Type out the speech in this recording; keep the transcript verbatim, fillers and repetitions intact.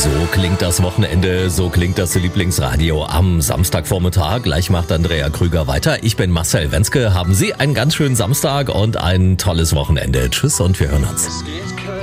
So klingt das Wochenende, so klingt das Lieblingsradio am Samstagvormittag. Gleich macht Andrea Krüger weiter. Ich bin Marcel Wenzke. Haben Sie einen ganz schönen Samstag und ein tolles Wochenende. Tschüss und wir hören uns.